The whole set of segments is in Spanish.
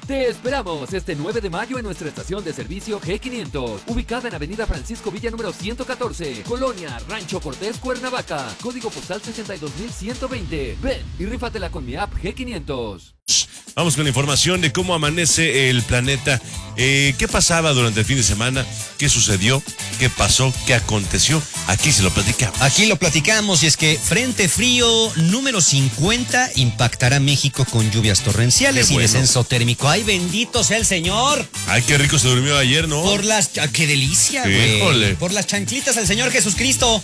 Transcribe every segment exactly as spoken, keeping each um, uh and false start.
Te esperamos este nueve de mayo en nuestra estación de servicio G quinientos, ubicada en Avenida Francisco Villa número ciento catorce, Colonia Rancho Cortés, Cuernavaca, código postal sesenta y dos mil ciento veinte. Ven y rífatela con mi app G quinientos. Vamos con la información de cómo amanece el planeta. Eh, ¿Qué pasaba durante el fin de semana? ¿Qué sucedió? ¿Qué pasó? ¿Qué aconteció? Aquí se lo platicamos. Aquí lo platicamos y es que Frente Frío número cincuenta impactará México con lluvias torrenciales Qué y bueno. descenso térmico. ¡Ay, bendito sea el Señor! Ay, qué rico se durmió ayer, ¿no? Por las... ah, ¡Qué delicia, güey! Híjole. Por las chanclitas al Señor Jesucristo.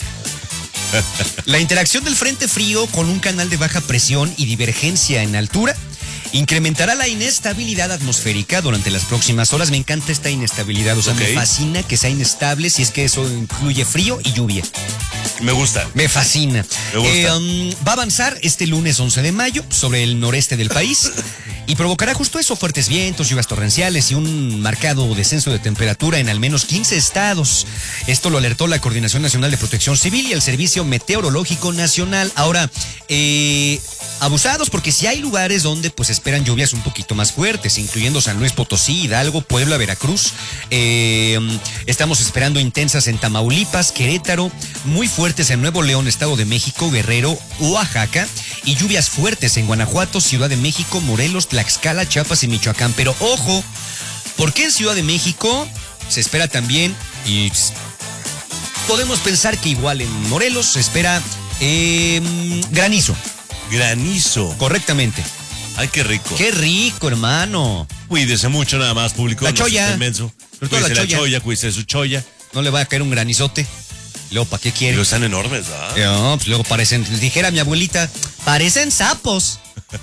La interacción del Frente Frío con un canal de baja presión y divergencia en altura incrementará la inestabilidad atmosférica durante las próximas horas. Me encanta esta inestabilidad, o sea, Okay. me fascina que sea inestable si es que eso incluye frío y lluvia. Me gusta. Me fascina. Me gusta. Eh, um, va a avanzar este lunes once de mayo sobre el noreste del país y provocará justo eso, fuertes vientos, lluvias torrenciales y un marcado descenso de temperatura en al menos quince estados. Esto lo alertó la Coordinación Nacional de Protección Civil y el Servicio Meteorológico Nacional. Ahora, eh, abusados porque si hay lugares donde pues esperan lluvias un poquito más fuertes, incluyendo San Luis Potosí, Hidalgo, Puebla, Veracruz. Eh, estamos esperando intensas en Tamaulipas, Querétaro, muy fuertes en Nuevo León, Estado de México, Guerrero, Oaxaca, y lluvias fuertes en Guanajuato, Ciudad de México, Morelos, Tlaxcala, Chiapas y Michoacán. Pero ojo, porque en Ciudad de México se espera también, y podemos pensar que igual en Morelos se espera eh, granizo. Granizo. Correctamente. Ay, qué rico. Qué rico, hermano. Cuídese mucho nada más, público. La no seas cholla. tan menso. Sobre todo la Cuídese la cholla. cholla, cuídese su cholla. No le va a caer un granizote. Luego, ¿para qué quiere? Pero están enormes, ¿verdad? No, pues luego parecen, dijera mi abuelita, parecen sapos.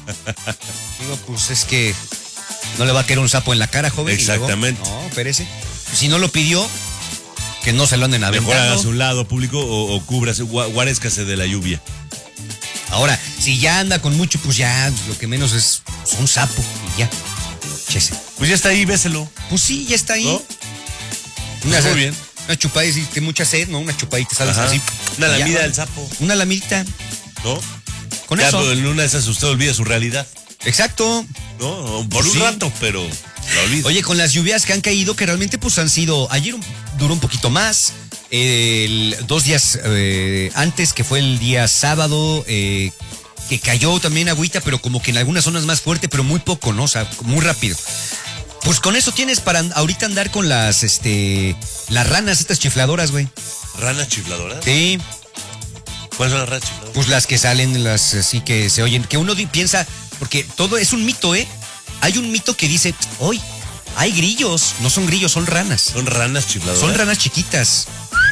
Digo, pues es que no le va a caer un sapo en la cara, joven. y luego, Exactamente. no, espérese. Si no lo pidió, que no se lo anden Mejor aventando. haga a su lado, público, o, o cúbrase, gua- guaréscase de la lluvia. Ahora, si ya anda con mucho, pues ya lo que menos es, es un sapo y ya. Chese. Pues ya está ahí, béselo. Pues sí, ya está ahí. ¿No? Una, Muy bien. Una chupadita, y que mucha sed, ¿no? Una chupadita, ¿sabes? Ajá. Así. Una y ya, lamida ¿no? del sapo, Una lamidita. ¿no? Con Ya, eso. pero en una de esas usted olvida su realidad, Exacto. ¿no? Por un Sí. rato, pero la olvida. Oye, con las lluvias que han caído, que realmente pues han sido, ayer un- duró un poquito más, el, dos días eh, antes, que fue el día sábado, eh, que cayó también agüita, pero como que en algunas zonas más fuerte, pero muy poco, ¿no? O sea, muy rápido. Pues con eso tienes para an- ahorita andar con las, este, las ranas, estas chifladoras, güey. ¿Rana chifladora? Sí, ¿Cuáles son las ranas chifladoras? pues las que salen, las así que se oyen, que uno di- piensa, porque todo es un mito, ¿eh? Hay un mito que dice, hoy hay grillos, no son grillos, son ranas. ¿Son ranas chifladoras? Son ranas chiquitas.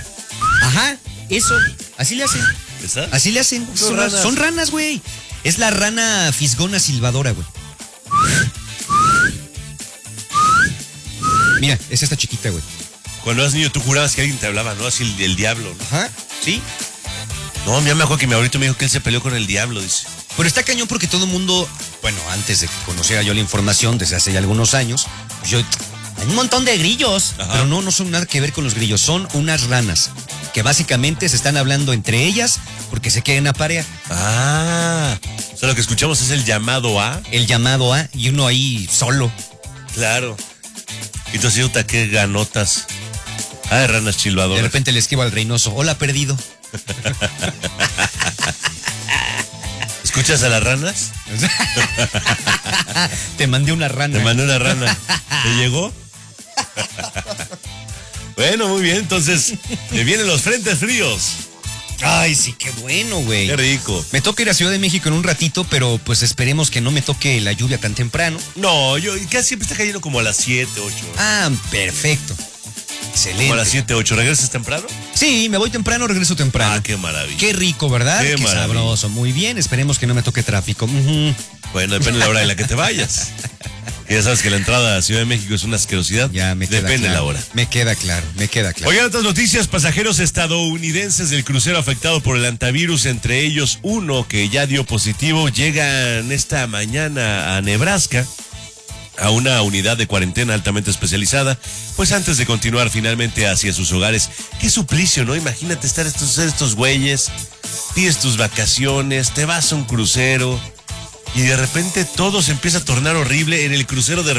Ajá, eso. Así le hacen. ¿Esa? Así le hacen. Son Son ranas. ranas. Son ranas, güey. Es la rana fisgona silbadora, güey. Mira, es esta chiquita, güey. Cuando eras niño tú jurabas que alguien te hablaba, ¿no? Así el, el diablo, ¿no? Ajá, sí. No, ya me acuerdo que mi abuelito me dijo que él se peleó con el diablo, dice. Pero está cañón porque todo el mundo, bueno, antes de que conociera yo la información, desde hace ya algunos años, pues yo, hay un montón de grillos. Ajá. Pero no, no son nada que ver con los grillos, son unas ranas que básicamente se están hablando entre ellas porque se quieren aparear. Ah, o sea, lo que escuchamos es el llamado a. El llamado a, y uno ahí solo. Claro. Y tú así, puta, qué ganotas. Ah, de ranas De chilvadoras. repente le escribo al Reynoso, hola, perdido. ¿Escuchas a las ranas? Te mandé una rana. Te mandé una rana. ¿Te llegó? Bueno, muy bien, entonces, me vienen los frentes fríos. Ay, sí, qué bueno, güey. Qué rico. Me toca ir a Ciudad de México en un ratito, pero pues esperemos que no me toque la lluvia tan temprano. No, yo casi siempre está cayendo como a las siete, ocho. Ah, perfecto. Excelente. Como a las siete, ocho. ¿Regresas temprano? Sí, me voy temprano, regreso temprano. Ah, qué maravilla. Qué rico, ¿verdad? Qué Qué, maravilla. sabroso. Muy bien, esperemos que no me toque tráfico. Ujú. Bueno, depende de la hora en la que te vayas. Y ya sabes que la entrada a Ciudad de México es una asquerosidad. Ya me queda Depende de claro. la hora. Me queda claro, me queda claro. Oigan, otras noticias, pasajeros estadounidenses del crucero afectado por el antivirus, entre ellos uno que ya dio positivo, llegan esta mañana a Nebraska, a una unidad de cuarentena altamente especializada, pues antes de continuar finalmente hacia sus hogares. Qué suplicio, ¿no? Imagínate estar estos, estos güeyes, pides tus vacaciones, te vas a un crucero y de repente todo se empieza a tornar horrible en el crucero de